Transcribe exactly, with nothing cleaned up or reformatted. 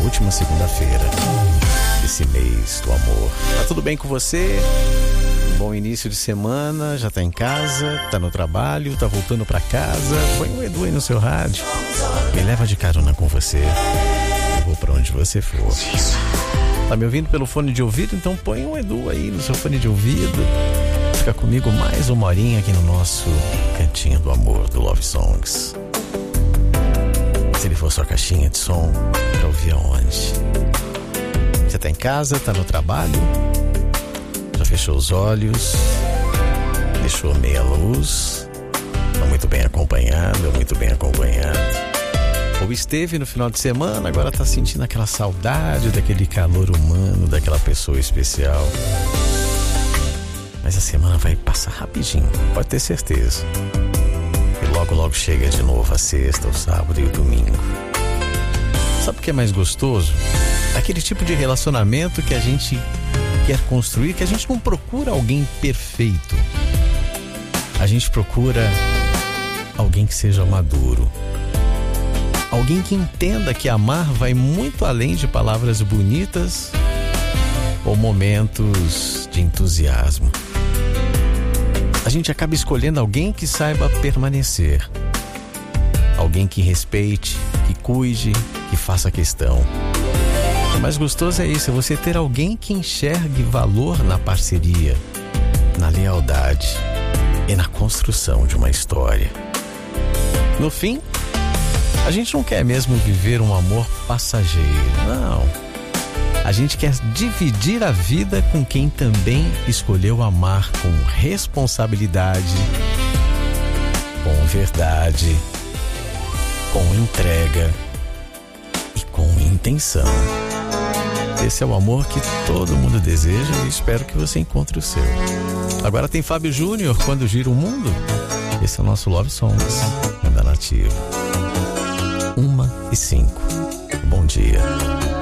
última segunda-feira desse mês do amor. Tá tudo bem com você? Um bom início de semana, já tá em casa, tá no trabalho, tá voltando pra casa. Põe o Edu aí no seu rádio, me leva de carona com você. Eu vou pra onde você for. Tá me ouvindo pelo fone de ouvido? Então põe o Edu aí no seu fone de ouvido. Fica comigo mais uma horinha aqui no nosso Cantinho do Amor, do Love Songs. Se ele for sua caixinha de som, pra ouvir aonde? Você tá em casa, tá no trabalho, já fechou os olhos, deixou meia luz, tá muito bem acompanhado, muito bem acompanhado. Ou esteve no final de semana, agora tá sentindo aquela saudade daquele calor humano, daquela pessoa especial. Mas a semana vai passar rapidinho, pode ter certeza. E logo logo chega de novo a sexta, o sábado e o domingo. Sabe o que é mais gostoso? Aquele tipo de relacionamento que a gente quer construir, que a gente não procura alguém perfeito. A gente procura alguém que seja maduro. Alguém que entenda que amar vai muito além de palavras bonitas ou momentos de entusiasmo. A gente acaba escolhendo alguém que saiba permanecer. Alguém que respeite, que cuide, que faça questão. O mais gostoso é isso, é você ter alguém que enxergue valor na parceria, na lealdade e na construção de uma história. No fim, a gente não quer mesmo viver um amor passageiro, não. A gente quer dividir a vida com quem também escolheu amar com responsabilidade, com verdade, com entrega e com intenção. Esse é o amor que todo mundo deseja e espero que você encontre o seu. Agora tem Fábio Júnior, Quando Gira o Mundo. Esse é o nosso Love Songs, da Nativa. Uma e cinco. Bom dia.